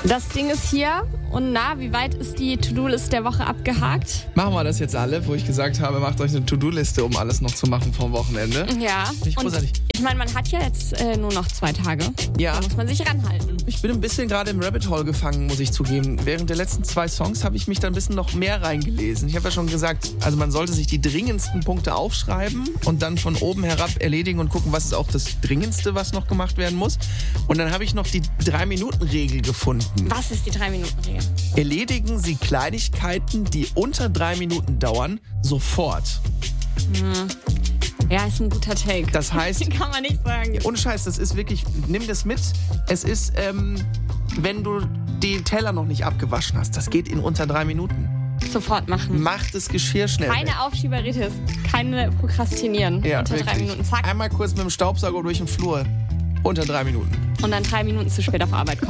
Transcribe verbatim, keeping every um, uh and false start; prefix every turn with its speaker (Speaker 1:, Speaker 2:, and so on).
Speaker 1: Das Ding ist hier. Und na, wie weit ist die To-Do-List der Woche abgehakt?
Speaker 2: Machen wir das jetzt alle, wo ich gesagt habe, macht euch eine To-Do-Liste, um alles noch zu machen vom Wochenende.
Speaker 1: Ja.
Speaker 2: Nicht großartig.
Speaker 1: Ich meine, man hat ja jetzt äh, nur noch zwei Tage.
Speaker 2: Ja.
Speaker 1: Da muss man sich ranhalten.
Speaker 2: Ich bin ein bisschen gerade im Rabbit Hole gefangen, muss ich zugeben. Während der letzten zwei Songs habe ich mich da ein bisschen noch mehr reingelesen. Ich habe ja schon gesagt, also man sollte sich die dringendsten Punkte aufschreiben und dann von oben herab erledigen und gucken, was ist auch das Dringendste, was noch gemacht werden muss. Und dann habe ich noch die drei-Minuten-Regel gefunden.
Speaker 1: Was ist die drei-Minuten-Regel?
Speaker 2: Erledigen Sie Kleinigkeiten, die unter drei Minuten dauern, sofort.
Speaker 1: Hm. Ja, ist ein guter Take.
Speaker 2: Das heißt...
Speaker 1: Kann man nicht sagen.
Speaker 2: Ohne Scheiß, das ist wirklich... Nimm das mit. Es ist, ähm, wenn du den Teller noch nicht abgewaschen hast, das geht in unter drei Minuten.
Speaker 1: Sofort machen.
Speaker 2: Mach das Geschirr schnell weg.
Speaker 1: Keine Aufschieberitis, keine Prokrastinieren.
Speaker 2: Ja,
Speaker 1: unter
Speaker 2: wirklich.
Speaker 1: drei Minuten, zack.
Speaker 2: Einmal kurz mit dem Staubsauger durch den Flur. Unter drei Minuten.
Speaker 1: Und dann drei Minuten zu spät auf Arbeit kommen.